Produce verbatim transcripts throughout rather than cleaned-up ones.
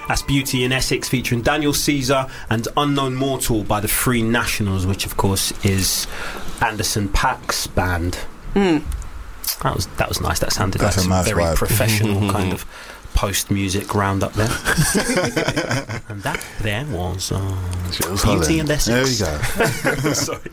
That's Beauty in Essex featuring Daniel Caesar and Unknown Mortal by the Free Nationals, which of course is Anderson .Paak's band. Mm. That was that was nice. That sounded That's like some nice very vibe. professional kind of post music round up there. And that there was uh, Beauty in Essex. There we go. Sorry.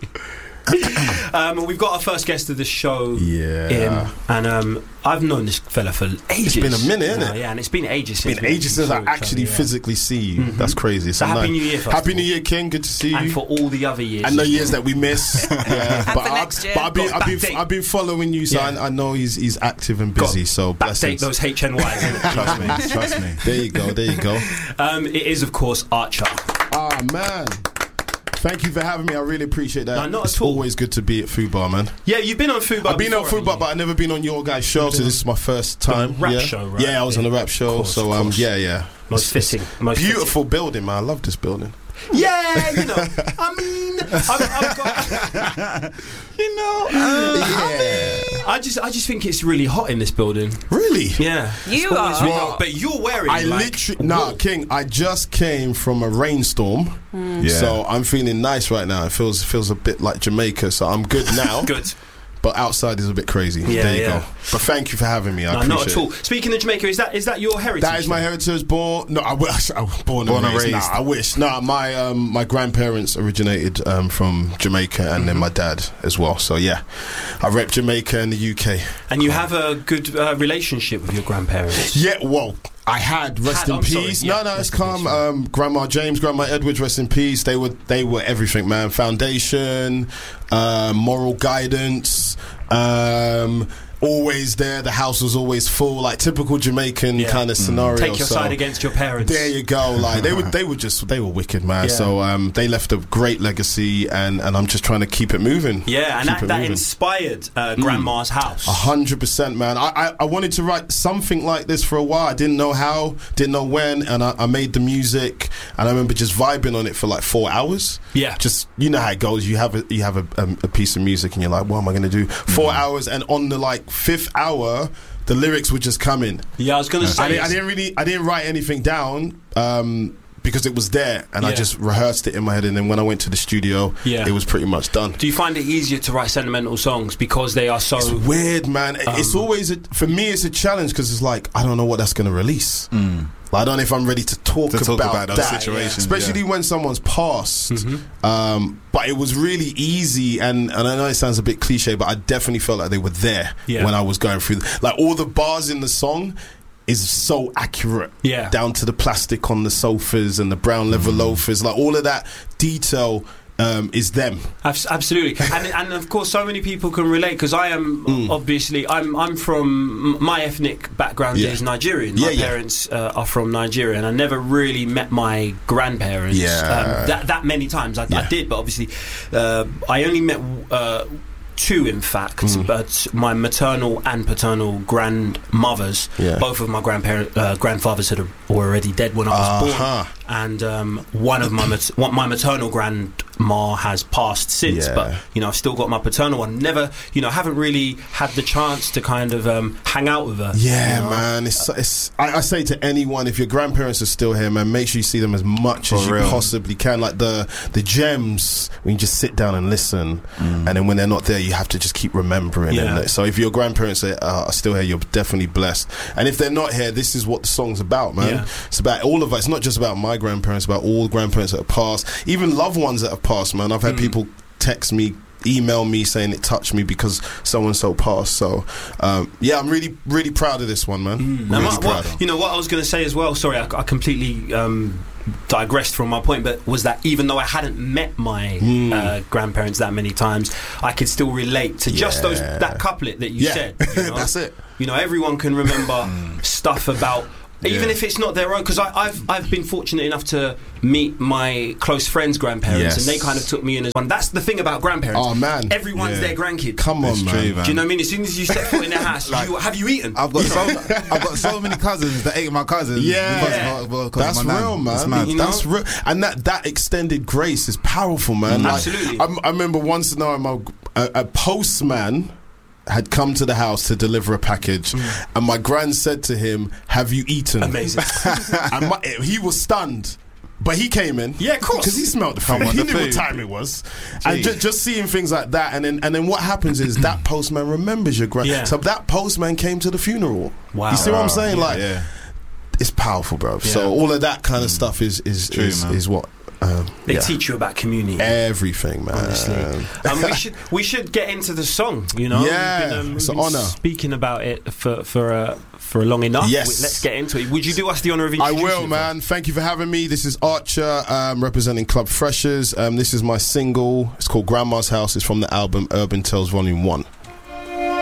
um, we've got our first guest of the show Yeah. in, and um, I've known this fella for ages. It's been a minute, No, isn't it? Yeah, and it's been ages. It's since been we ages since saw I each actually other, yeah. physically see you. Mhm. That's crazy. So happy nice. New Year, first Happy of New all. Year, King. Good to see you. And for all the other years, and the as years well. that we miss. Yeah, And but for I've, next year. but I've been, Got I've been, backdate. I've been following you, so Yeah. I, I know he's he's active and busy. Got So backdate blessings. those H N Ys. innit? Trust me, trust me. There you go, there you go. Um, it is, of course, Archer. Ah, man. Thank you for having me. I really appreciate that. No, not it's at all. always good to be at Food Bar, man. Yeah, you've been on Food Bar. I've been on before, Food Bar, haven't but I've never been on your guys' show, so this is my first time. rap yeah. show, right? Yeah, I was on Yeah. a rap show. Of course, so of um, course. yeah, yeah. you? Most It's- fitting. Most Beautiful building, man. I love this building. fitting. Yeah, you know. I mean, I've, I've got. You know, uh, yeah. I just, I just think it's really hot in this building. Really? Yeah, You It's always are. really hot. But you're wearing. I like, literally, nah, wool. King. I just came from a rainstorm, Mm. yeah. So I'm feeling nice right now. It feels feels a bit like Jamaica, so I'm good now. Good. But outside is a bit crazy. Yeah, there you yeah. go. But thank you for having me. I No, appreciate not at all. it. Speaking of Jamaica, is that is that your heritage? That is my then? heritage. Born, no, I wish I was born, Born and and raised. raised. Mm-hmm. Nah, I wish. No, my um, my grandparents originated um, from Jamaica, and Mm-hmm. then my dad as well. So yeah, I rep Jamaica and the U K. And you have a good uh, relationship with your grandparents. Yeah, well, I had rest Had, in I'm sorry, peace. yeah, no, no, it's rest in calm. peace, right. Um, Grandma James, Grandma Edwards, rest in peace. They were they were everything, man. Foundation, uh, moral guidance. Um, always there. The house was always full, like typical Jamaican Yeah. kind of scenario. Take your so side against your parents. there you go. Like they were, they were just, they were wicked, man. Yeah. So um, they left a great legacy, and, and I'm just trying to keep it moving. Yeah, and Keep that, it that moving. inspired uh, Grandma's house. A hundred percent, man. I, I I wanted to write something like this for a while. I didn't know how, didn't know when, and I, I made the music, and I remember just vibing on it for like four hours. Yeah. Just, you know how it goes. You have a you have a, a, a piece of music, and you're like, what am I going to do? Four hours, and on the like fifth hour, the lyrics would just come in. Yeah, I was going to say. I didn't, I didn't really, I didn't write anything down. Um, because it was there, and I Yeah. just rehearsed it in my head, and then when I went to the studio, Yeah. it was pretty much done. Do you find it easier to write sentimental songs because they are so? It's weird, man. it's Um, always a, for me. It's a challenge because it's like I don't know what that's going to release. Like, I don't know if I'm ready to talk, To talk about, about those that, situations, especially yeah. when someone's passed. Mm-hmm. Um, but it was really easy, and, and I know it sounds a bit cliche, but I definitely felt like they were there Yeah. when I was going through. Like all the bars in the song is so accurate, Yeah. down to the plastic on the sofas and the brown leather Mm. loafers. Like all of that detail. Um, is them. Abs- Absolutely, and and of course, so many people can relate because I am Mm. obviously I'm I'm from my ethnic background Yeah. is Nigerian. Yeah, My yeah. parents uh, are from Nigeria, and I never really met my grandparents. Yeah. um, that that many times. I, I Yeah. did, but obviously, uh, I only met. Uh, Two, in fact, Mm. but my maternal and paternal grandmothers, Yeah. both of my grandparent, uh, grandfathers had were already dead when I was born, Uh-huh. and um, one of my mat- one, my maternal grandma has passed since. Yeah. But you know, I've still got my paternal one. Never, you know, haven't really had the chance to kind of um, hang out with her. Yeah, you know? man. It's, it's. I, I say to anyone, if your grandparents are still here, man, make sure you see them as much For as you real. possibly can. Like the the gems when you just sit down and listen, Mm. and then when they're not there, you have to just keep remembering. Yeah. And so if your grandparents are, uh, are still here, you're definitely blessed. And if they're not here, this is what the song's about, man. Yeah. It's about all of us. It's not just about my grandparents. It's about all grandparents that have passed, even loved ones that have passed. Man, I've had Mm. people text me, email me saying it touched me because so and so passed. So um, yeah, I'm really really proud of this one, man. Mm. Now, Really what- proud. what- you know what I was going to say as well. Sorry, I, I completely um, digressed from my point, but was that even though I hadn't met my Mm. uh, grandparents that many times, I could still relate to just those Yeah. that couplet that you Yeah. said. You know? That's it. You know, everyone can remember stuff about. Even Yeah. if it's not their own, because I've I've been fortunate enough to meet my close friends' grandparents, Yes. and they kind of took me in as one. That's the thing about grandparents. Oh man, Everyone's Yeah. their grandkid. come on, It's man. true, man. Do you know what I mean? As soon as you step foot in their house, Like- you, have you eaten? I've got so I've got so many cousins that ate my cousins. Yeah. because Yeah. of- because of That's my nan. real, It's man. mad. You know? That's real, and that that extended grace is powerful, man. Mm. Like, Absolutely. I, I remember once in a while, my, a, a postman had come to the house to deliver a package, Mm. and my gran said to him, "Have you eaten?" Amazing. And my, he was stunned. But he came in, Yeah, of course. because he smelled the Come food. on, He the knew what food. time it was, and Gee. ju- just seeing things like that, and then and then what happens is that postman remembers your grand. Yeah. So that postman came to the funeral. Wow. You see what I'm saying? Yeah. Like, Yeah. it's powerful, bro. Yeah. So all of that kind of stuff is is True, is, man. is what um, They yeah. teach you about community. everything, man. Honestly, um, we should we should get into the song. You know, Yeah, we've been, um, it's we've an been honour. Speaking about it for for uh, for long enough. Yes. We- let's get into it. Would you do us the honour of I introducing will, it man. Thank you for having me. This is Archer, um, representing Club Freshers. Um, this is my single. It's called Grandma's House. It's from the album Urban Tales Volume One.